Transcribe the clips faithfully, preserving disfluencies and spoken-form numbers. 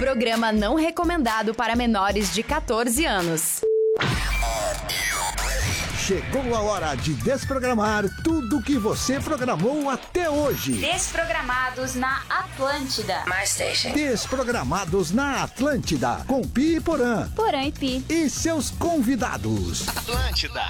Programa não recomendado para menores de catorze anos. Chegou a hora de desprogramar tudo que você programou até hoje. Desprogramados na Atlântida. My station. Desprogramados na Atlântida, com Pi e Porã. Porã e Pi. E seus convidados. Atlântida.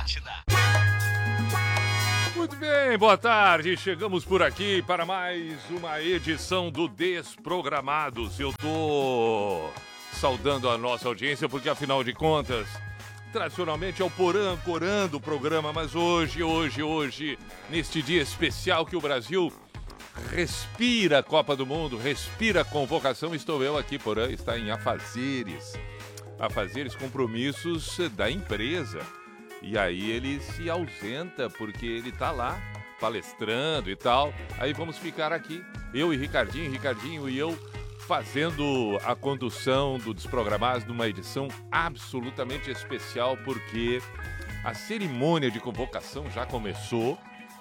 Muito bem, boa tarde. Chegamos por aqui para mais uma edição do Desprogramados. Eu tô saudando a nossa audiência porque, afinal de contas, tradicionalmente é o Porã ancorando o programa, mas hoje, hoje, hoje, neste dia especial que o Brasil respira a Copa do Mundo, respira a convocação, estou eu aqui, Porã está em afazeres, afazeres, compromissos da empresa. E aí ele se ausenta porque ele está lá palestrando e tal. Aí vamos ficar aqui, eu e Ricardinho, Ricardinho e eu, fazendo a condução do Desprogramados numa edição absolutamente especial, porque a cerimônia de convocação já começou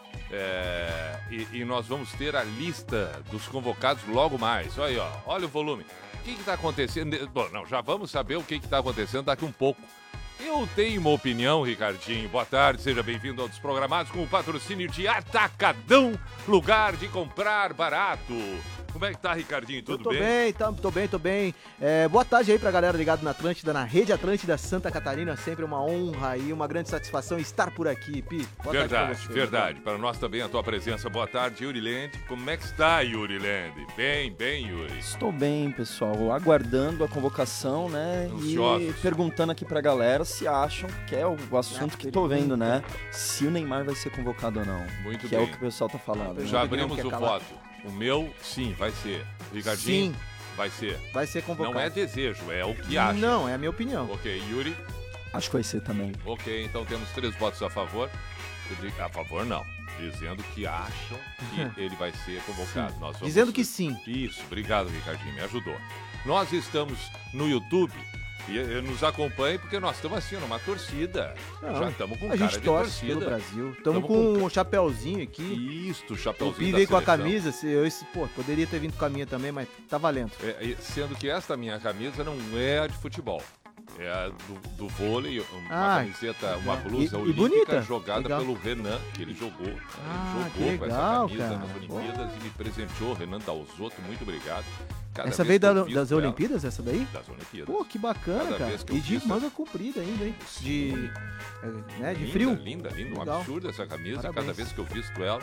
é, e, e nós vamos ter a lista dos convocados logo mais. Olha aí, ó, olha o volume. O que está acontecendo? Bom, não, já vamos saber o que está acontecendo daqui um pouco. Eu tenho uma opinião, Ricardinho. Boa tarde, seja bem-vindo ao Desprogramados com o patrocínio de Atacadão, lugar de comprar barato. Como é que tá, Ricardinho? Tudo bem? Tô bem, tô, tô bem, tô bem. É, boa tarde aí pra galera ligada na Atlântida, na Rede Atlântida Santa Catarina. Sempre uma honra e uma grande satisfação estar por aqui, Pi. Boa verdade, tarde pra você, verdade. Né? Para nós também a tua presença. Boa tarde, Yuri Land. Como é que está, Yuri Land? Bem, bem, Yuri. Estou bem, pessoal. Aguardando a convocação, né? Ansiosos. E perguntando aqui pra galera se acham que é o assunto que tô vendo, né? Se o Neymar vai ser convocado ou não. Muito que bem. é o que o pessoal tá falando. Já abrimos o voto. O meu, sim, vai ser. Ricardinho? Sim. Vai ser. Vai ser convocado. Não é desejo, é o que acha. Não, é a minha opinião. Ok, Yuri? Acho que vai ser também. Ok, então temos três votos a favor. A favor, não. Dizendo que acham que ele vai ser convocado. Nós vamos... Dizendo que sim. Isso, obrigado, Ricardinho, me ajudou. Nós estamos no YouTube. E, e nos acompanhe porque nós estamos assim, numa torcida. Não, já estamos com a cara gente de torce torcida. pelo Brasil. Estamos com um com... chapéuzinho aqui. Isto, chapéuzinho. O Pi veio com a camisa. Eu, pô, poderia ter vindo com a minha também, mas tá valendo. É, sendo que esta minha camisa não é a de futebol. É a do, do vôlei, uma ah, camiseta, uma blusa e, olímpica e bonita. jogada legal. pelo Renan, que ele jogou. Ah, ele jogou legal, com essa camisa cara. nas Olimpíadas e me presenteou, Renan Dalzotto, muito obrigado. Cada essa veio da, das ela, Olimpíadas, essa daí? Das Olimpíadas. Pô, que bacana, Cada cara. E de manga comprida ainda, hein? De, né, de linda, frio. Linda, linda, um legal. absurdo essa camisa. Parabéns. Cada vez que eu visto ela,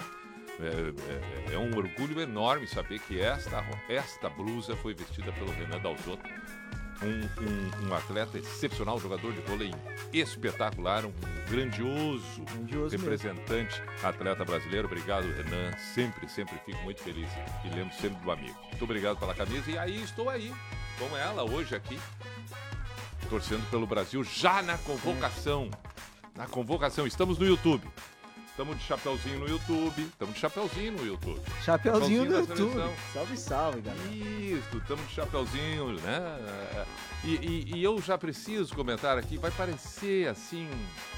é, é, é um orgulho enorme saber que esta, esta blusa foi vestida pelo Renan Dalzotto. Um, um, um atleta excepcional, jogador de vôlei espetacular, um grandioso, grandioso representante, mesmo. Atleta brasileiro. Obrigado, Renan. Sempre, sempre fico muito feliz e lembro sempre do amigo. Muito obrigado pela camisa. E aí, estou aí com ela hoje aqui, torcendo pelo Brasil, já na convocação. Na convocação. Estamos no YouTube. Estamos de chapeuzinho no YouTube. Estamos de chapeuzinho no YouTube. Chapeuzinho no YouTube. Salve, salve, galera. Isso, estamos de chapeuzinho, né? E, e, e eu já preciso comentar aqui, vai parecer assim...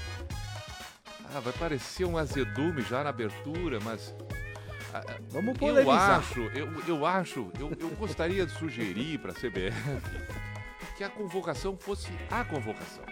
Ah, vai parecer um azedume já na abertura, mas... Vamos polemizar. Eu acho, eu, eu acho, eu, eu gostaria de sugerir para a C B F que a convocação fosse a convocação.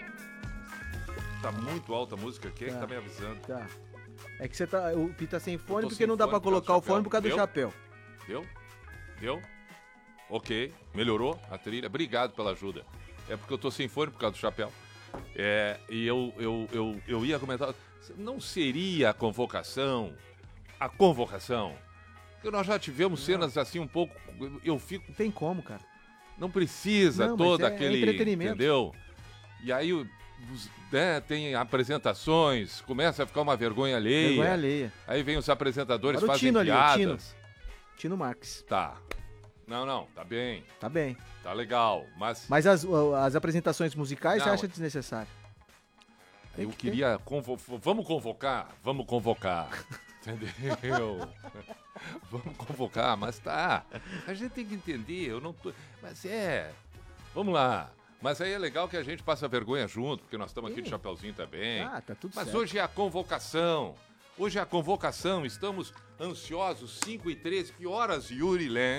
Tá muito alta a música aqui, tá. É que tá me avisando. Tá. É que você tá. O Pi tá sem fone porque não dá pra colocar o fone por causa do chapéu. Deu? Deu? Ok. Melhorou a trilha? Obrigado pela ajuda. É porque eu tô sem fone por causa do chapéu. É, e eu, eu, eu, eu ia comentar. Não seria a convocação. A convocação. Porque nós já tivemos não. cenas assim um pouco. Eu fico. Não tem como, cara. Não precisa não, todo é, aquele. É entretenimento. Entendeu? E aí o. Né, tem apresentações, começa a ficar uma vergonha alheia. Vergonha alheia. Aí vem os apresentadores, Agora fazem Tino piadas. Ali, Tino. Tino Marques. Tá. Não, não, tá bem. Tá bem. Tá legal, mas... Mas as, as apresentações musicais não, você acha desnecessário? Eu que queria... Convo... Vamos convocar? Vamos convocar. Entendeu? Vamos convocar, mas tá. A gente tem que entender, eu não tô... Mas é... Vamos lá. Mas aí é legal que a gente passa vergonha junto, porque nós estamos aqui de chapeuzinho também. Ah, tá tudo Mas certo. hoje é a convocação. Hoje é a convocação. Estamos ansiosos, cinco e treze. Que horas, Yuri Land?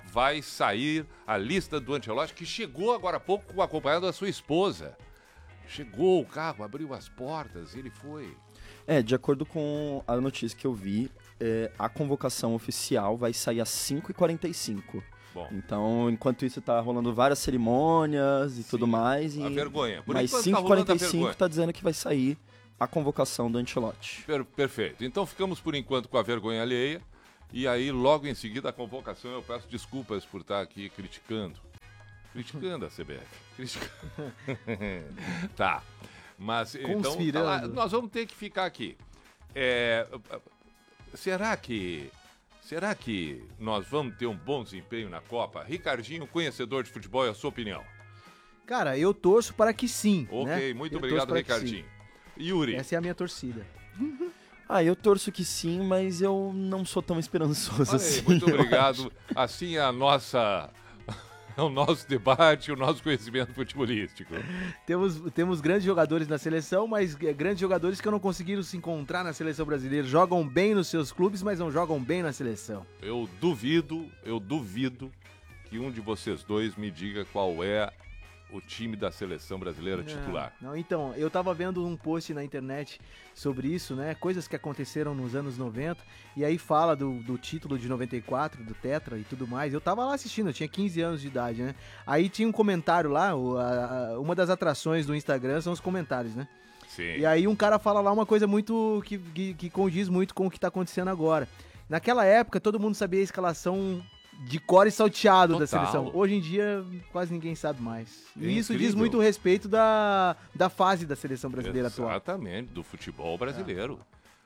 vai sair a lista do Ancelotti, que chegou agora há pouco acompanhado da sua esposa. Chegou o carro, abriu as portas, ele foi. É, de acordo com a notícia que eu vi, é, a convocação oficial vai sair às cinco e quarenta e cinco. Bom. Então, enquanto isso, tá rolando várias cerimônias e Sim, tudo mais. a e... vergonha. Por Mas enquanto cinco e tá rolando a quarenta e cinco vergonha. tá dizendo que vai sair a convocação do Ancelotti. Per- perfeito. Então ficamos por enquanto com a vergonha alheia. E aí, logo em seguida, a convocação, eu peço desculpas por estar aqui criticando. Criticando a C B F. Criticando. Tá. Mas então, Conspirando. tá lá, nós vamos ter que ficar aqui. É, será que. Será que nós vamos ter um bom desempenho na Copa? Ricardinho, conhecedor de futebol, é a sua opinião? Cara, eu torço para que sim. Ok, né? muito Eu obrigado, torço para que Ricardinho. Yuri. sim. Essa é a minha torcida. Ah, eu torço que sim, mas eu não sou tão esperançoso Olha aí, assim. muito eu obrigado. acho. Assim é a nossa. O nosso debate, o nosso conhecimento futebolístico. Temos, temos grandes jogadores na seleção, mas é, grandes jogadores que não conseguiram se encontrar na seleção brasileira. Jogam bem nos seus clubes, mas não jogam bem na seleção. Eu duvido, eu duvido que um de vocês dois me diga qual é o time da seleção brasileira titular. Não, então, eu tava vendo um post na internet sobre isso, né? Coisas que aconteceram nos anos noventa, e aí fala do, do título de noventa e quatro, do Tetra e tudo mais. Eu tava lá assistindo, eu tinha quinze anos de idade, né? Aí tinha um comentário lá, o, a, a, uma das atrações do Instagram são os comentários, né? Sim. E aí um cara fala lá uma coisa muito que, que, que condiz muito com o que tá acontecendo agora. Naquela época, todo mundo sabia a escalação de cor e salteado da Total. seleção. Hoje em dia, quase ninguém sabe mais. E É isso diz incrível. muito a respeito da, da fase da seleção brasileira atual. Exatamente, do futebol brasileiro.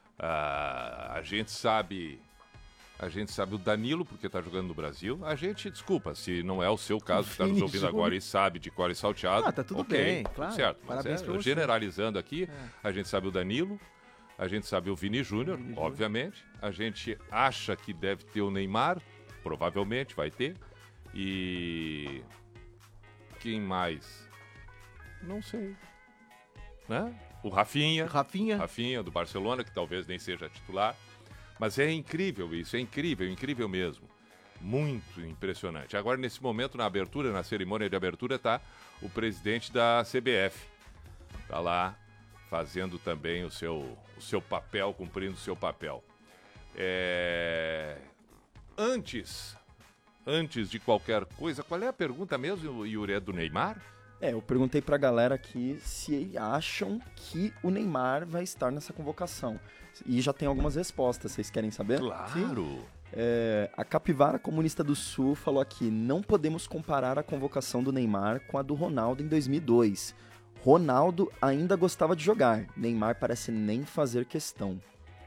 Ah, a gente sabe. A gente sabe o Danilo, porque tá jogando no Brasil. A gente, desculpa, se não é o seu caso que está nos Vini ouvindo Júnior. agora e sabe de cor e salteado. Ah, tá tudo ok, bem, tudo claro. certo. Mas Parabéns é, pra você. generalizando aqui, a gente sabe o Danilo, a gente sabe o Vini Júnior, Vini Júnior. obviamente. A gente acha que deve ter o Neymar, provavelmente vai ter. E quem mais? Não sei. Né? O Rafinha. Rafinha, Rafinha, do Barcelona, que talvez nem seja titular. Mas é incrível isso, é incrível, incrível mesmo. Muito impressionante. Agora, nesse momento, na abertura, na cerimônia de abertura, está o presidente da C B F. Está lá fazendo também o seu, o seu papel, cumprindo o seu papel. É... Antes, antes de qualquer coisa, qual é a pergunta mesmo, Yuri? É do Neymar? É, eu perguntei pra galera aqui se acham que o Neymar vai estar nessa convocação. E já tem algumas respostas, vocês querem saber? Claro! É, a Capivara Comunista do Sul falou aqui: não podemos comparar a convocação do Neymar com a do Ronaldo em dois mil e dois. Ronaldo ainda gostava de jogar, Neymar parece nem fazer questão.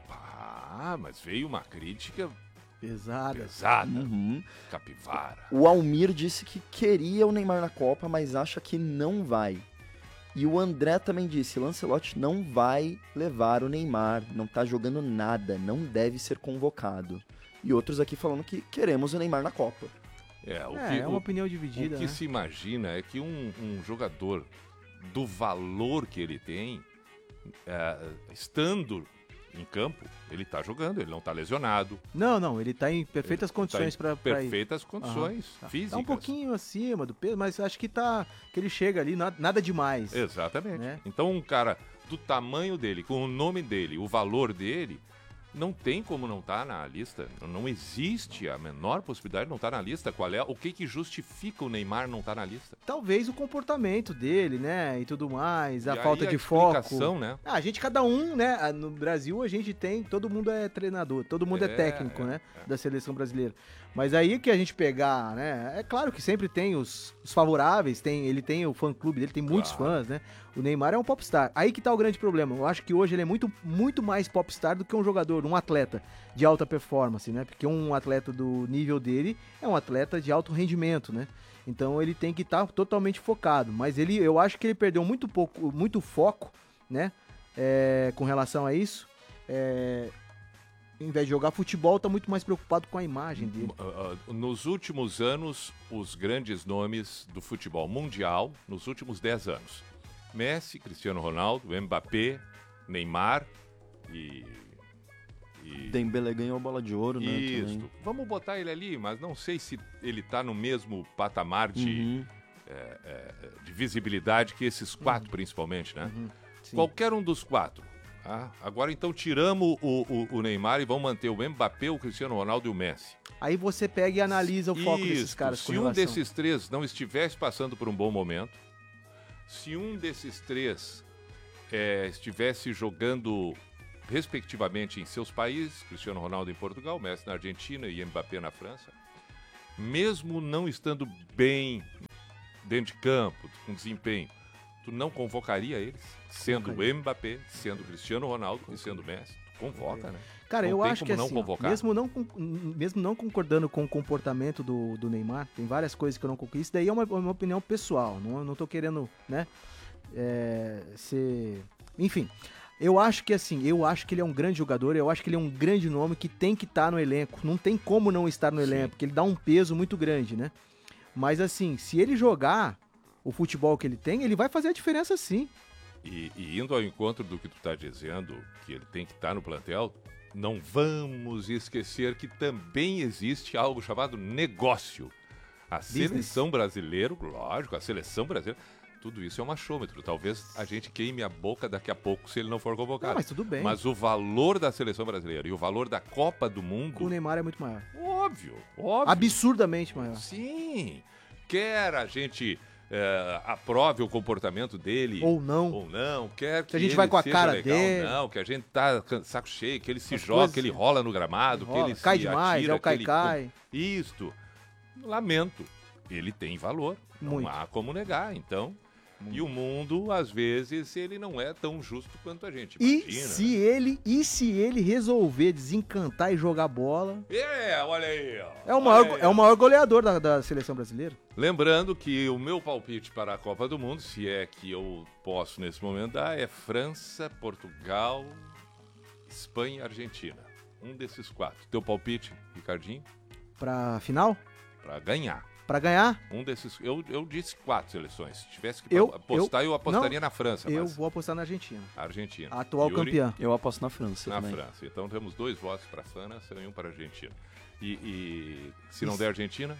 Ah, mas veio uma crítica pesada. pesada. Uhum. Capivara. O Almir disse que queria o Neymar na Copa, mas acha que não vai. E o André também disse: Lancelotti não vai levar o Neymar, não tá jogando nada, não deve ser convocado. E outros aqui falando que queremos o Neymar na Copa. É, o É, que, é uma o, opinião dividida, o que né? se imagina é que um, um jogador do valor que ele tem, é, estando em campo, ele tá jogando, ele não tá lesionado. Não, não, ele tá em perfeitas Ele condições tá em pra, pra ir. perfeitas condições Tá. físicas. Tá um pouquinho acima do peso, mas acho que tá que ele chega ali, nada, nada demais. Exatamente. Né? Então um cara do tamanho dele, com o nome dele, o valor dele, não tem como não estar na lista. Não existe a menor possibilidade de não estar na lista. Qual é? O que que justifica o Neymar não estar na lista? Talvez o comportamento dele, né, e tudo mais, a E aí falta a de foco. explicação, né? Ah, a gente, cada um, né, no Brasil a gente tem, todo mundo é treinador, todo mundo é, É, técnico, é, né, é. da seleção brasileira. Mas aí que a gente pegar, né, é claro que sempre tem os, os favoráveis, tem, ele tem o fã-clube dele, tem muitos Claro. fãs, né, o Neymar é um popstar. Aí que tá o grande problema, eu acho que hoje ele é muito, muito mais popstar do que um jogador, um atleta de alta performance, né, porque um atleta do nível dele é um atleta de alto rendimento, né. Então ele tem que estar totalmente focado, mas ele, eu acho que ele perdeu muito pouco, muito foco, né, é, com relação a isso. É, em vez de jogar futebol, tá muito mais preocupado com a imagem dele. Uh, uh, nos últimos anos, os grandes nomes do futebol mundial, nos últimos dez anos, Messi, Cristiano Ronaldo, Mbappé, Neymar e, E... Dembélé ganhou a bola de ouro, né? Isso. Também. Vamos botar ele ali, mas não sei se ele tá no mesmo patamar de, Uhum. é, é, de visibilidade que esses quatro, principalmente, né? Uhum. Sim. Qualquer um dos quatro. Tá? Agora, então, tiramos o, o, o Neymar e vamos manter o Mbappé, o Cristiano Ronaldo e o Messi. Aí você pega e analisa o foco desses Isso. caras. com Se um relação- desses três não estivesse passando por um bom momento, se um desses três é, estivesse jogando respectivamente em seus países, Cristiano Ronaldo em Portugal, Messi na Argentina e Mbappé na França, mesmo não estando bem dentro de campo, com desempenho, tu não convocaria eles, sendo Convocaria. o Mbappé, sendo o Cristiano Ronaldo e sendo o Messi? Tu convoca, né? Cara, Não eu tem acho como que não assim, ó, convocar. mesmo, não, con- mesmo não concordando com o comportamento do, do Neymar, tem várias coisas que eu não concordo. Isso daí é uma, uma opinião pessoal, não, não tô querendo, né, é, ser... Enfim, eu acho que assim, eu acho que ele é um grande jogador, eu acho que ele é um grande nome que tem que estar no elenco. Não tem como não estar no Sim. elenco, porque ele dá um peso muito grande, né? Mas assim, se ele jogar o futebol que ele tem, ele vai fazer a diferença sim. E, e indo ao encontro do que tu está dizendo, que ele tem que estar no plantel, não vamos esquecer que também existe algo chamado negócio. A Business. seleção brasileira, lógico, a seleção brasileira, tudo isso é um achômetro. Talvez a gente queime a boca daqui a pouco se ele não for convocado. Não, mas tudo bem. Mas o valor da seleção brasileira e o valor da Copa do Mundo, O Neymar é muito maior. óbvio, óbvio. Absurdamente maior. Sim. Quer a gente eh, aprove o comportamento dele Ou não. ou não, quer que a gente ele vai com a seja cara legal, dele. não, que a gente tá can- saco cheio, que ele se As joga, coisas- que ele rola no gramado, Rola, que ele cai se demais, atira, é o que ele- cai-cai. Isto. Lamento. Ele tem valor. Muito. Não há como negar, então. E o mundo, às vezes, ele não é tão justo quanto a gente E imagina. se ele, e se ele resolver desencantar e jogar bola, É, olha aí, ó. é o Olha maior, aí, é o ó. maior goleador da, da seleção brasileira. Lembrando que o meu palpite para a Copa do Mundo, se é que eu posso nesse momento dar, é França, Portugal, Espanha e Argentina. Um desses quatro. Teu palpite, Ricardinho? Pra final? Para ganhar. Pra ganhar, Um desses. Eu, eu disse quatro seleções. Se tivesse que Eu- apostar, eu, eu- apostaria não, na França. eu mas vou apostar na Argentina. a Argentina. A atual Yuri, campeã. Eu aposto na França Na também. França. Então temos dois votos para a França e um para a Argentina. E, e se não der Argentina,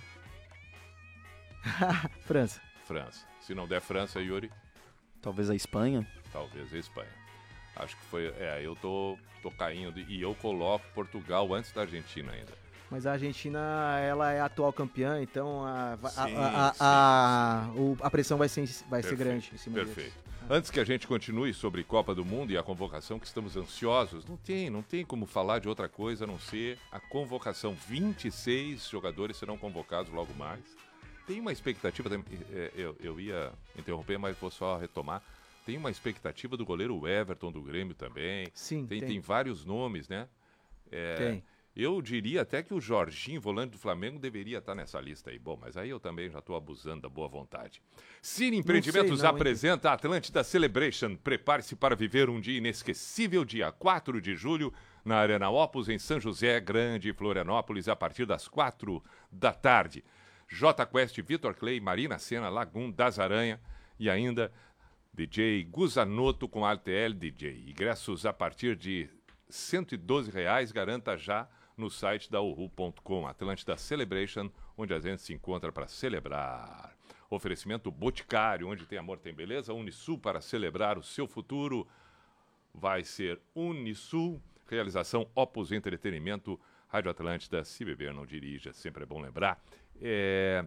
França. França. Se não der França, Yuri, Talvez a Espanha. talvez a Espanha. Acho que foi. É, eu tô, tô caindo. E eu coloco Portugal antes da Argentina ainda. Mas a Argentina, ela é a atual campeã, então a, a, Sim, a, a, sim, a- o- a pressão vai ser, vai ser Perfeito, grande em cima deles. Perfeito. Antes que a gente continue sobre Copa do Mundo e a convocação, que estamos ansiosos, não tem, não tem como falar de outra coisa a não ser a convocação. vinte e seis jogadores serão convocados logo mais. Tem uma expectativa, é, eu, eu ia interromper, mas vou só retomar. Tem uma expectativa do goleiro Everton do Grêmio também. Sim, Tem, tem. tem vários nomes, né? É, Tem. Eu diria até que o Jorginho, volante do Flamengo, deveria estar nessa lista aí. Bom, mas aí eu também já estou abusando da boa vontade. Cine Empreendimentos sei não, hein? apresenta a Atlântida Celebration. Prepare-se para viver um dia inesquecível, dia quatro de julho, na Arena Opus, em São José, Grande, Florianópolis, a partir das quatro da tarde. J Quest, Vitor Clay, Marina Sena, Lagum, Das Aranha e ainda D J Guzanoto com A T L D J. Ingressos a partir de cento e doze reais, garanta já no site da uhu ponto com. Atlântida Celebration, onde a gente se encontra para celebrar. Oferecimento Boticário, onde tem amor, tem beleza. Unisul, para celebrar o seu futuro, vai ser Unisul. Realização Opus Entretenimento, Rádio Atlântida. Se beber, não dirija, sempre é bom lembrar. É...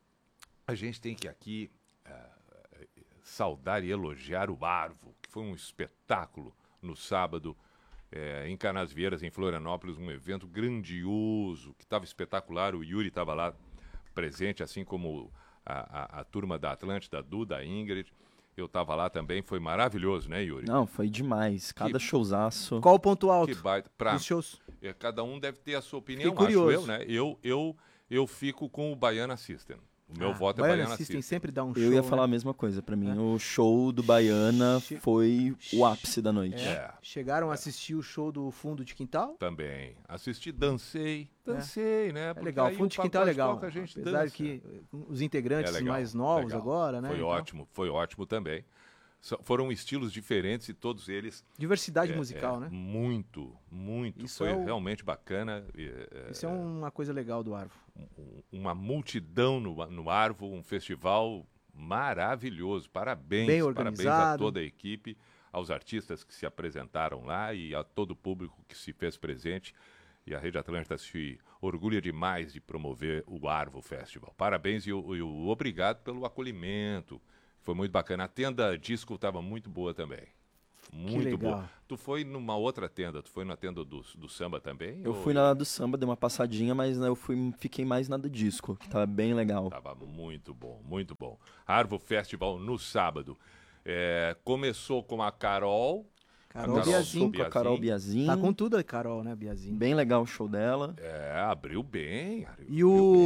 A gente tem que aqui uh, saudar e elogiar o Arvo, que foi um espetáculo no sábado, É, em Canasvieiras, em Florianópolis, um evento grandioso, que estava espetacular. O Yuri estava lá presente, assim como a, a, a turma da Atlântida, a Duda, a Ingrid. Eu estava lá também, foi maravilhoso, né, Yuri? Não, foi demais. Cada Que- showzaço. Qual o ponto Que alto baita. Pra, dos shows? é, cada um deve ter a sua opinião, Fiquei acho eu, curioso. né? Eu, eu, eu fico com o Baiana System. O meu Ah, voto é Baiana Baiana System System. sempre dá um show, Eu ia né? falar a mesma coisa. Pra mim, É. o show do Baiana Che- foi o ápice da noite. É. Chegaram a assistir o show do Fundo de Quintal? Também. Assisti, dancei. Dancei, né? É Porque legal, aí o Fundo o de Quintal é pagode legal. toca, a gente Apesar dança. que os integrantes É legal, mais novos legal. agora, né? Foi então- ótimo, foi ótimo também. So- foram estilos diferentes e todos eles... Diversidade é, musical, é, né? Muito, muito. Isso Foi é o- realmente bacana. é, Isso é uma coisa legal do Arvo. um- uma multidão no, no Arvo, um festival maravilhoso. Parabéns, Bem parabéns a organizado. toda a equipe, aos artistas que se apresentaram lá e a todo o público que se fez presente. E a Rede Atlântida se orgulha demais de promover o Arvo Festival. Parabéns e o, e o obrigado pelo acolhimento. Foi muito bacana. A tenda disco estava muito boa também. Muito legal. boa. Tu foi numa outra tenda? Tu foi na tenda do, do samba também? Eu ou- fui na do samba, dei uma passadinha, mas né, eu fui, fiquei mais na do disco, que tava bem legal. Tava muito bom, muito bom. Arvo Festival no sábado. É, começou com a Carol. Carol A Biazin. Com a Carol Biazin. Tá com tudo a Carol, né, Biazin? Bem legal o show dela. É, abriu bem. Abriu, E abriu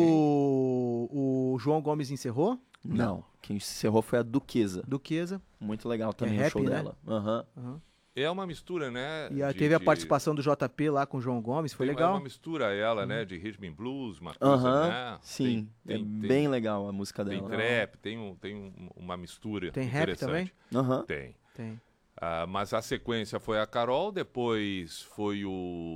o... o João Gomes encerrou? Não, quem encerrou foi a Duquesa. Duquesa. Muito legal também rap, o show né? dela. Aham. Aham. bem. É uma mistura, né? E a- de- teve a de- participação do J P lá com o João Gomes, foi tem- É legal. uma mistura ela, né? De rhythm and blues, uma coisa, Aham, né? sim. Tem, é tem, tem- bem legal a música tem dela. trap, tem, um, tem um- uma mistura Tem rap interessante. Aham. Tem. Tem. Ah, mas a sequência foi a Carol, depois foi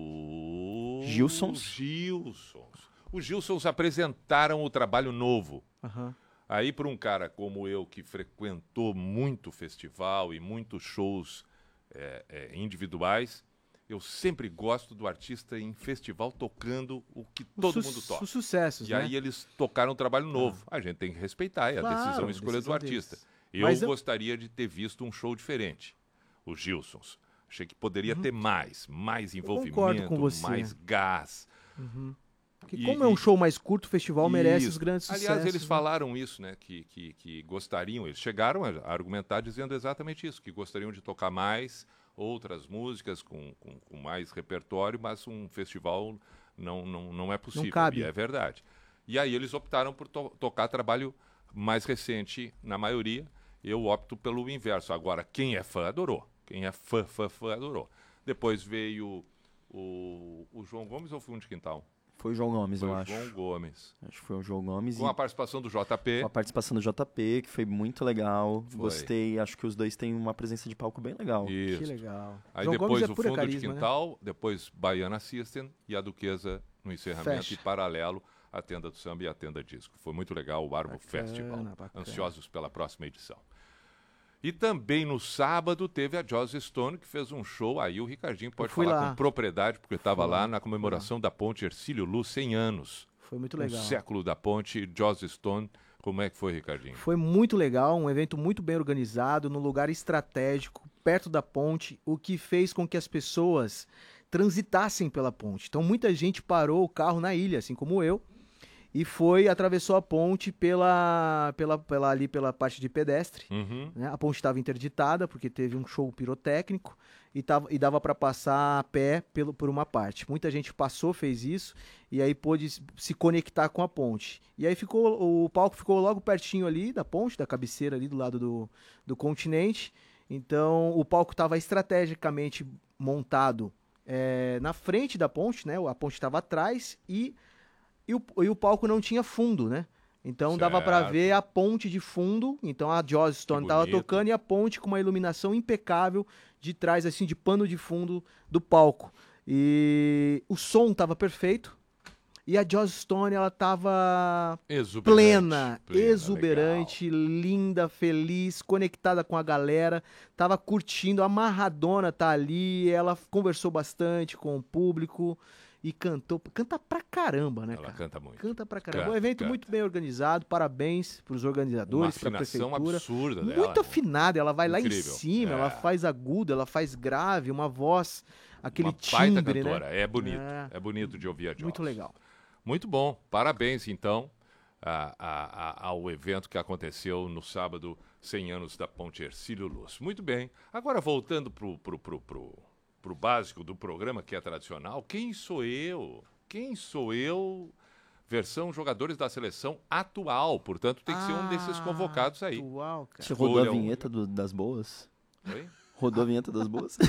o... Gilsons. Gilsons. Os Gilsons apresentaram o trabalho novo. Aham. Aí, para um cara como eu, que frequentou muito festival e muitos shows é, é, individuais, eu sempre gosto do artista em festival tocando o que todo Os su- mundo toca. Os sucessos, E né? aí eles tocaram um trabalho novo. A gente tem que respeitar, é a Claro, decisão e escolha do decisão artista. deles. Eu Mas eu- gostaria de ter visto um show diferente, os Gilsons. Achei que poderia ter mais, mais Uhum. concordo envolvimento, com você. mais gás. Porque E- como é um e- show mais curto, o festival merece Isso. os grandes sucessos. Aliás, eles né? falaram isso, né? Que, que, que gostariam, eles chegaram a a argumentar dizendo exatamente isso, que gostariam de tocar mais outras músicas com, com, com mais repertório, mas um festival não, não, não é possível. cabe. E é verdade. E aí eles optaram por to- tocar trabalho mais recente, na maioria. Eu opto pelo inverso. Agora, quem é fã adorou. Quem é fã, fã, fã adorou. Depois veio o, o João Gomes ou Fundo de Quintal? Foi o João Gomes, Foi eu o acho. João Gomes. Acho que foi o João Gomes. Com e a participação do J P. com a participação do J P, que foi muito legal. Foi. Gostei. Acho que os dois têm uma presença de palco bem legal. Isso. Que legal. Aí João depois Gomes é o pura Fundo carisma, de né? Quintal, depois Baiana System e a Duquesa no encerramento Fecha. e paralelo a Tenda do Samba e a Tenda Disco. Foi muito legal o Arvo Bacana, Festival. bacana. Ansiosos pela próxima edição. E também no sábado teve a Joss Stone, que fez um show. Aí o Ricardinho pode fui falar lá. com propriedade, porque estava Fui lá lá, na comemoração da Ponte Hercílio Luz, cem anos. Foi muito O legal. século da ponte, Joss Stone. Como é que foi, Ricardinho? Foi muito legal, um evento muito bem organizado, num lugar estratégico, perto da ponte, o que fez com que as pessoas transitassem pela ponte. Então muita gente parou o carro na ilha, assim como eu, e foi, atravessou a ponte pela, pela, pela ali pela parte de pedestre. Uhum. Né? A ponte estava interditada porque teve um show pirotécnico e, tava, e dava para passar a pé pelo, por uma parte. Muita gente passou, fez isso e aí pôde se conectar com a ponte. E aí ficou, o palco ficou logo pertinho ali da ponte, da cabeceira ali do lado do, do continente. Então o palco estava estrategicamente montado é, na frente da ponte, né? A ponte estava atrás e, e, o, e o palco não tinha fundo, né? Então dava para Certo. ver a ponte de fundo. Então a Joss Stone Que tava bonito. tocando e a ponte com uma iluminação impecável de trás, assim, de pano de fundo do palco. E o som tava perfeito. E a Joss Stone, ela tava Exuberante. plena, Plena, exuberante, linda, feliz, conectada com a galera. Tava curtindo, a Maradona tá ali, ela conversou bastante com o público e cantou. Canta pra caramba, né, legal. Ela cara? canta muito. Canta pra caramba. Canta, um evento canta. muito bem organizado. Parabéns pros Uma organizadores, pra afinação prefeitura. absurda dela. Muito afinada, ela vai lá em Incrível. cima, É. ela faz agudo, ela faz grave, uma voz, aquele Uma baita timbre, cantora. né? É bonito. É. É. bonito de ouvir a Joss. Muito legal. Muito bom. Parabéns, então, a- a- a- ao evento que aconteceu no sábado, cem anos da Ponte Hercílio Luz. Muito bem. Agora, voltando pro, pro, pro, pro, pro básico do programa, que é tradicional, quem sou eu? Quem sou eu? Versão jogadores da seleção atual. Portanto, tem que ser um desses convocados aí. Atual, cara. Você rodou a Escolha um. vinheta do- das boas? Oi? Rodou a vinheta das boas?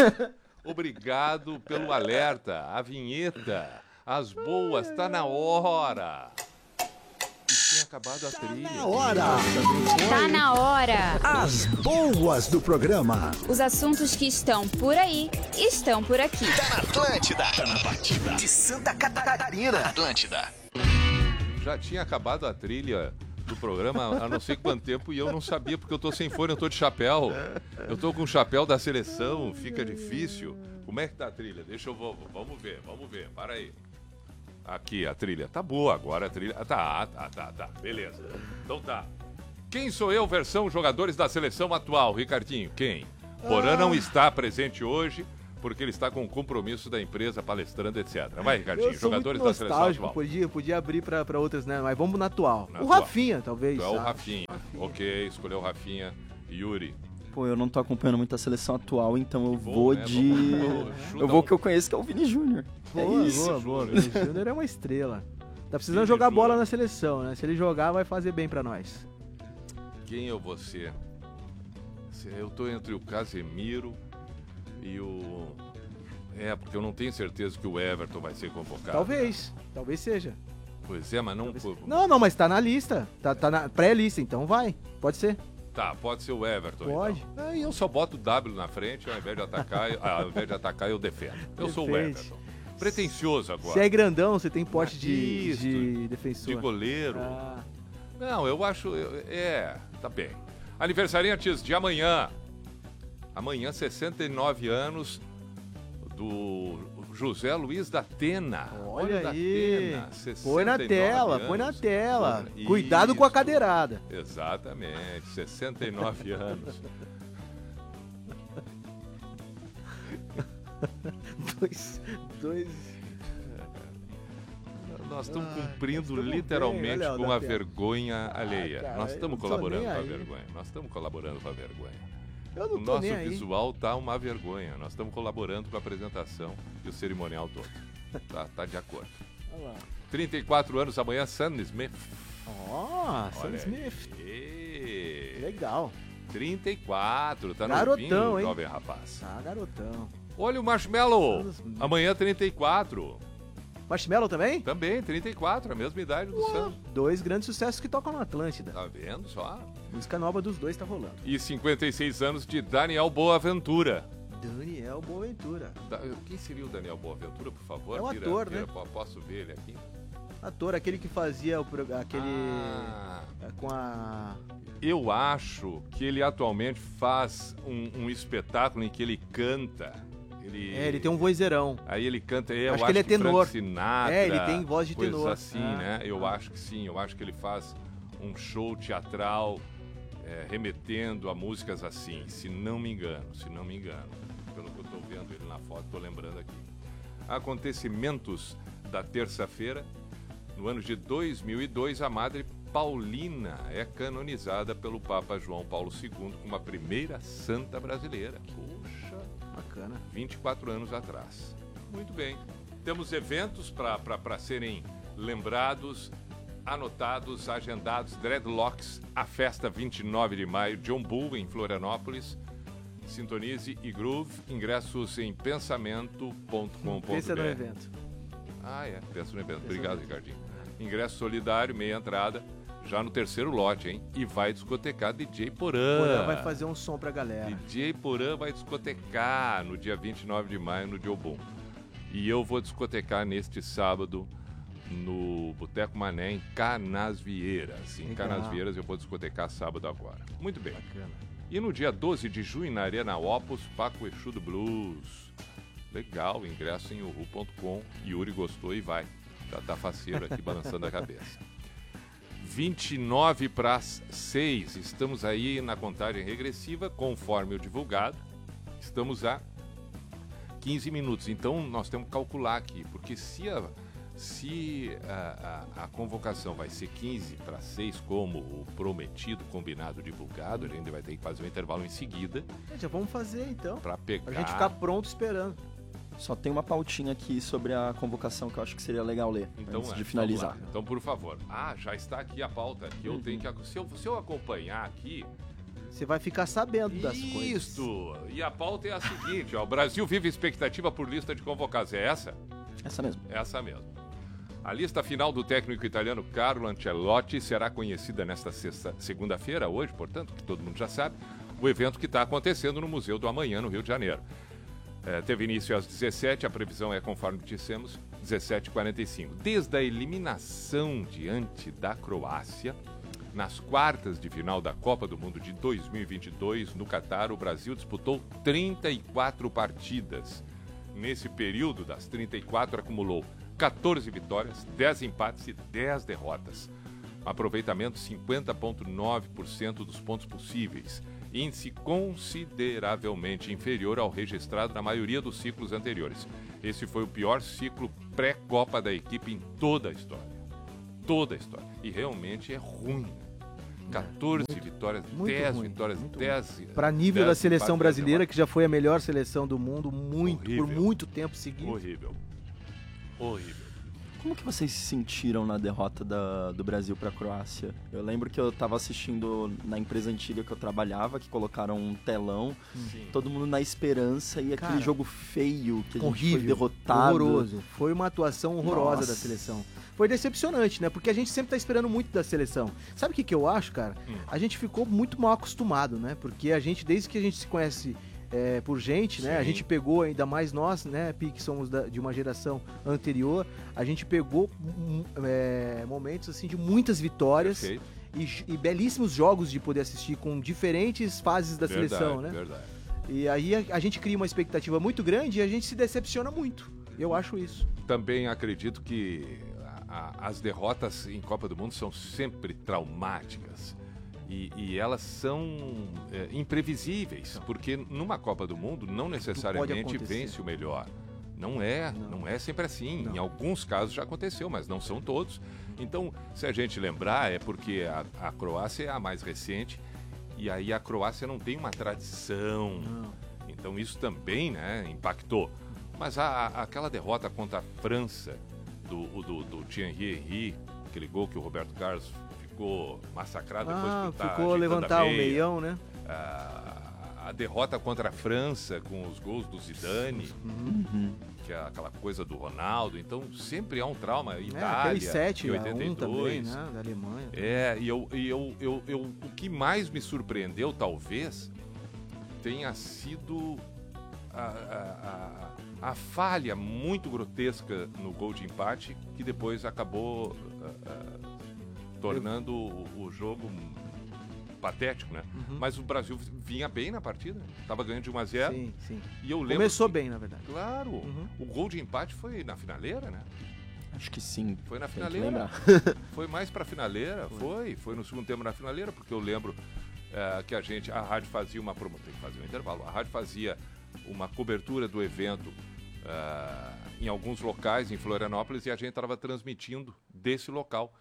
Obrigado pelo alerta, a vinheta, as boas, tá na hora. E tem acabado a trilha. Na hora. Tá na hora. As boas do programa. Os assuntos que estão por aí, estão por aqui. Atlântida. Tá na batida de Santa Catarina. Atlântida. Já tinha acabado a trilha do programa há não sei quanto tempo e eu não sabia porque eu tô sem fone, eu tô de chapéu. Eu tô com o chapéu da seleção, fica difícil. Como é que tá a trilha? Deixa eu... Vou, vamos ver, vamos ver. Para aí. Aqui, a trilha. Tá boa agora a trilha. Tá, tá, tá, tá. Beleza. Então tá. Quem sou eu, versão jogadores da seleção atual? Ricardinho, quem? Porã não está presente hoje porque ele está com compromisso da empresa, palestrando, etcétera. Vai, Ricardinho, Eu sou jogadores muito da seleção nostálgico, atual. podia, podia abrir pra, pra outras, né? Mas vamos na atual. Na o atual. Rafinha, talvez. Tu é o sabe? Rafinha. Rafinha. Ok, escolheu o Rafinha. Yuri. Pô, eu não tô acompanhando muito a seleção atual, então eu Bom, vou né? de... Vamos- chuta Eu vou um- que eu conheço, que é o Vini Júnior. Boa, É isso. boa, boa. O Vini Júnior é uma estrela. Tá precisando Vini jogar Júnior. bola na seleção, né? Se ele jogar, vai fazer bem pra nós. Quem eu vou ser? Se- Eu tô entre o Casemiro e o... É, porque eu não tenho certeza que o Everton vai ser convocado. Talvez. Talvez seja. Pois é, mas não... Não, não, mas tá na lista. Tá, tá na pré-lista, então vai. Pode ser. Tá, pode ser o Everton. Pode. Então. Aí eu só boto o W na frente, ao invés de atacar, eu- ao invés de atacar eu defendo. Eu sou o Defende. Everton. Pretencioso agora. Se é grandão, você tem porte de, Isso, de defensor. De goleiro. Ah, Não, eu acho... eu- É, tá bem. Aniversariantes de amanhã. Amanhã, sessenta e nove anos do José Luiz da Atena. olha da aí. Atena, Põe na sessenta e nove tela, põe na anos. tela. Põe- Cuidado com a Isso. cadeirada. Exatamente, sessenta e nove anos. Dois. Dois. Nós estamos Ah, cumprindo estamos bem, literalmente olha, com a Datena. vergonha alheia. cara, Nós eu estamos não tô colaborando nem com a aí. vergonha. Nós estamos colaborando com a vergonha. Eu O não tô nosso nem aí. visual tá uma vergonha. Nós estamos colaborando com a apresentação e o cerimonial todo. Tá, tá de acordo. Olha lá. trinta e quatro anos amanhã, Sam Smith. Ó, Sam Olha Smith. aí. Legal. trinta e quatro, tá Garotão, novinho, hein? jovem rapaz. Ah, garotão. Olha o Marshmallow. Sam Smith. Amanhã, trinta e quatro. Marshmallow também? Também, trinta e quatro, a mesma idade do Sam. Dois grandes sucessos que tocam na Atlântida. Tá vendo só? Música nova dos dois tá rolando. E cinquenta e seis anos de Daniel Boaventura. Daniel Boaventura. Da- Quem seria o Daniel Boaventura, por favor? É um Tira- ator, tira- né? po- Posso ver ele aqui? Ator, aquele que fazia o prog- aquele. Ah, é, com a. eu acho que ele atualmente faz um, um espetáculo em que ele canta. Ele, É, ele tem um vozeirão. Aí ele canta, eu Acho acho, que ele é tenor. Frank Sinatra, É, ele tem voz de coisas tenor. assim, Ah. né? Eu acho que sim, eu acho que ele faz um show teatral é, remetendo a músicas assim, se não me engano, se não me engano. Pelo que eu estou vendo ele na foto, estou lembrando aqui. Acontecimentos da terça-feira, no ano de dois mil e dois, a Madre Paulina é canonizada pelo Papa João Paulo segundo como a primeira santa brasileira. Puxa, Bacana. vinte e quatro anos atrás. Muito bem. Temos eventos para serem lembrados, anotados, agendados. Dreadlocks, a festa vinte e nove de maio, John Bull, em Florianópolis. Sintonize e Groove. Ingressos em pensamento ponto com ponto b r. Pensa no evento. Ah, é. Pensa no evento. Obrigado, Ricardinho. Ingresso solidário, meia entrada. Já no terceiro lote, hein? E vai discotecar D J Porã. Porã vai fazer um som pra galera. D J Porã vai discotecar no dia vinte e nove de maio no Diobum. E eu vou discotecar neste sábado no Boteco Mané, em Canasvieiras. Em Legal. Canasvieiras eu vou discotecar sábado agora. Muito bem. Bacana. E no dia doze de junho, na Arena Opus, Paco Exu do Blues. Legal, ingresso em uhu ponto com. Yuri gostou e vai. Já tá faceiro aqui balançando a cabeça. vinte e nove para as seis. Estamos aí na contagem regressiva, conforme o divulgado. Estamos a quinze minutos. Então, nós temos que calcular aqui, porque se a, se a, a, a convocação vai ser quinze para seis, como o prometido, combinado, divulgado, a gente vai ter que fazer um intervalo em seguida É, já vamos fazer então. para pegar... Pra gente ficar pronto esperando. Só tem uma pautinha aqui sobre a convocação que eu acho que seria legal ler, Então, antes é, de finalizar. vamos lá. Então, por favor. Ah, já está aqui a pauta. Que eu tenho que... Se eu, se eu acompanhar aqui... Você vai ficar sabendo das coisas. Isso! E a pauta é a seguinte, ó. O Brasil vive expectativa por lista de convocados. É essa? Essa mesmo. Essa mesmo. A lista final do técnico italiano Carlo Ancelotti será conhecida nesta sexta, segunda-feira, hoje, portanto, que todo mundo já sabe, o evento que está acontecendo no Museu do Amanhã, no Rio de Janeiro. É, teve início às dezessete, a previsão é, conforme dissemos, dezessete e quarenta e cinco. Desde a eliminação diante da Croácia, nas quartas de final da Copa do Mundo de dois mil e vinte e dois, no Catar, o Brasil disputou trinta e quatro partidas. Nesse período, das trinta e quatro, acumulou quatorze vitórias, dez empates e dez derrotas. Aproveitamento cinquenta vírgula nove por cento dos pontos possíveis, índice consideravelmente inferior ao registrado na maioria dos ciclos anteriores. Esse foi o pior ciclo pré-Copa da equipe em toda a história. Toda a história. E realmente é ruim. quatorze muito, vitórias, muito dez ruim, vitórias, dez... Para nível da seleção empates, brasileira, que já foi a melhor seleção do mundo muito, por Horrível. muito tempo seguido. Horrível. Horrível. Como que vocês se sentiram na derrota da, do Brasil para a Croácia? Eu lembro que eu estava assistindo na empresa antiga que eu trabalhava, que colocaram um telão, Sim. todo mundo na esperança e Cara, aquele jogo feio que a gente horrível, foi derrotado. horroroso. Foi uma atuação horrorosa Nossa. da seleção. Foi decepcionante, né? Porque a gente sempre tá esperando muito da seleção. Sabe o que, que eu acho, cara? Hum. A gente ficou muito mal acostumado, né? Porque a gente, desde que a gente se conhece é, por gente, né? Sim. A gente pegou, ainda mais nós, né, Pi, que somos da- de uma geração anterior, a gente pegou hum, é, momentos, assim, de muitas vitórias Perfeito. e, j- e belíssimos jogos de poder assistir com diferentes fases da Verdade, seleção, né? verdade. E aí a, a gente cria uma expectativa muito grande e a gente se decepciona muito. Eu acho isso. Também acredito que a- a- as derrotas em Copa do Mundo são sempre traumáticas. E, e elas são é, imprevisíveis, porque numa Copa do Mundo não necessariamente acontecer. vence o melhor. Não é, não, Não. é sempre assim. Não. Em alguns casos já aconteceu, mas não são todos. Então, se a gente lembrar, é porque a, a Croácia é a mais recente e aí a Croácia não tem uma tradição. Não. Então isso também, né, impactou. Mas a, a- aquela derrota contra a França do, do, do Thierry Henry, aquele gol que o Roberto Carlos ficou massacrado depois Ah, que tá ficou a ajeitando levantar o meia. meião, né? A, a derrota contra a França com os gols do Zidane, Uhum. que é aquela coisa do Ronaldo. Então sempre há um trauma. É, Itália, aquele sete, em a um também, oitenta e dois. né? Da Alemanha. É, e, eu, e eu, eu, eu, o que mais me surpreendeu, talvez, tenha sido a, a, a, a falha muito grotesca no gol de empate, que depois acabou ah, ah, tornando o, o jogo patético, né? Uhum. Mas o Brasil vinha bem na partida, estava ganhando de um a zero. Sim, sim. E eu lembro Começou que- bem, na verdade. Claro, Uhum. o gol de empate foi na finaleira, né? Acho que sim. Foi na Tem que finaleira. lembrar. Foi mais pra finaleira, foi. Foi no segundo tempo na finaleira, porque eu lembro eh, que a gente, a rádio fazia uma promoção, tem que fazer um intervalo, a rádio fazia uma cobertura do evento ah, em alguns locais em Florianópolis e a gente estava transmitindo desse local.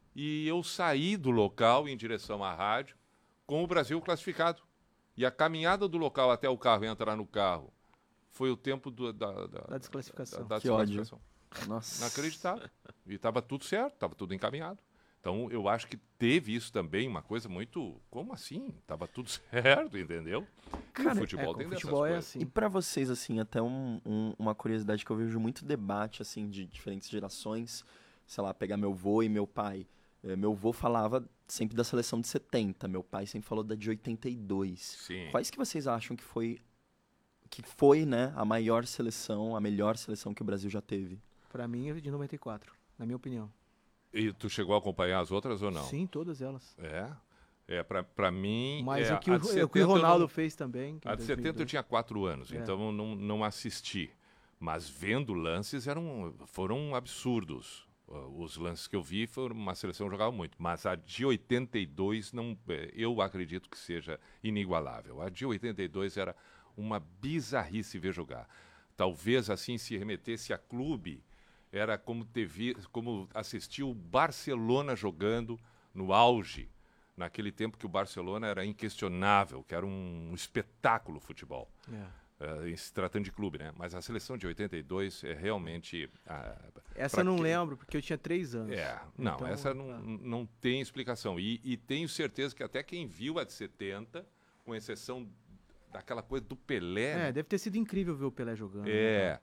E eu saí do local em direção à rádio com o Brasil classificado. E a caminhada do local até o carro e entrar no carro foi o tempo do- da, da, Da desclassificação. da- da Que ódio. desclassificação. Nossa. Inacreditável. E estava tudo certo, estava tudo encaminhado. Então, eu acho que teve isso também, uma coisa muito... Como assim? Estava tudo certo, entendeu? E Cara, o futebol é, com tem o dessas futebol é coisas. assim. E pra vocês, assim, até um- um- uma curiosidade que eu vejo muito debate, assim, de diferentes gerações, sei lá, pegar meu vô e meu pai. Eh, Meu vô falava sempre da seleção de setenta, meu pai sempre falou da de oitenta e dois. Sim. Quais que vocês acham que foi, que foi, né, a maior seleção, a melhor seleção que o Brasil já teve? Pra mim, é de noventa e quatro, na minha opinião. E tu chegou a acompanhar as outras ou não? Sim, todas elas. É. É, pra, pra mim... Mas é, o que a o, de o, que setenta o eu Ronaldo não- fez também. que em A de setenta eu dois mil e dois. tinha quatro anos, É. então eu não, não assisti. Mas vendo lances eram, foram absurdos. Uh, Os lances que eu vi foram uma seleção que jogava muito. Mas a de oitenta e dois, não, eh, eu acredito que seja inigualável. A de oitenta e dois era uma bizarrice ver jogar. Talvez assim se remetesse a clube, era como, ter vi, como assistir o Barcelona jogando no auge. Naquele tempo que o Barcelona era inquestionável, que era um espetáculo futebol. É. Uh, em se tratando de clube, né? Mas a seleção de oitenta e dois é realmente... ah, Essa pra eu não quem- lembro, porque eu tinha três anos. É, não, Então, essa não, tá. não tem explicação. E, e tenho certeza que até quem viu a de setenta, com exceção daquela coisa do Pelé, É, né? deve ter sido incrível ver o Pelé jogando. né, é,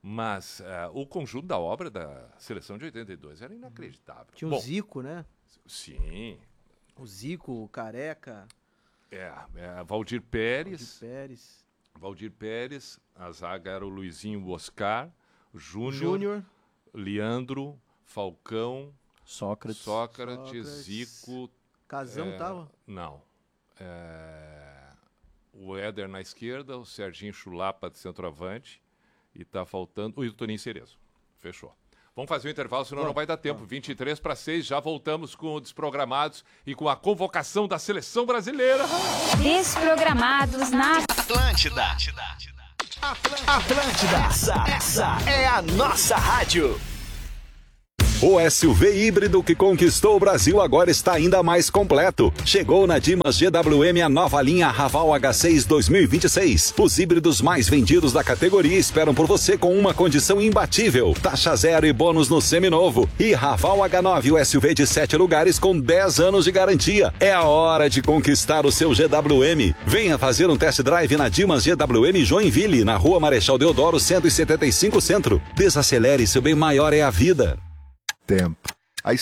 Mas uh, o conjunto da obra da seleção de oitenta e dois era inacreditável. Tinha o Bom, Zico, né? Sim. O Zico, o Careca. É, é Valdir Pérez. Valdir Pérez. Valdir Pérez. A zaga era o Luizinho, o Oscar, Júnior, Júnior. Leandro, Falcão, Sócrates. Sócrates, Sócrates. Zico. Casão é, tava? Não. É, o Éder na esquerda, o Serginho Chulapa de centroavante. E tá faltando... E o Toninho Cerezo. Fechou. Vamos fazer o intervalo, senão Bom, não vai dar tempo. vinte e três para seis, já voltamos com o Desprogramados e com a convocação da seleção brasileira. Desprogramados na Atlântida. Atlântida. Essa, essa é a nossa rádio. O S U V híbrido que conquistou o Brasil agora está ainda mais completo. Chegou na Dimas G W M a nova linha Raval H seis dois mil e vinte e seis. Os híbridos mais vendidos da categoria esperam por você com uma condição imbatível. Taxa zero e bônus no seminovo. E Raval H nove, o S U V de sete lugares com dez anos de garantia. É a hora de conquistar o seu G W M. Venha fazer um test drive na Dimas G W M Joinville, na Rua Marechal Deodoro cento e setenta e cinco Centro. Desacelere, seu bem maior é a vida. Tempo.